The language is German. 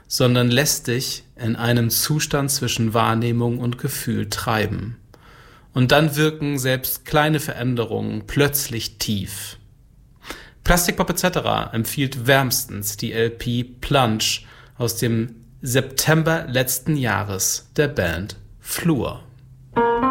sondern lässt dich in einem Zustand zwischen Wahrnehmung und Gefühl treiben. Und dann wirken selbst kleine Veränderungen plötzlich tief. Plastic Pop etc. empfiehlt wärmstens die LP Plunge aus dem September letzten Jahres der Band Flur.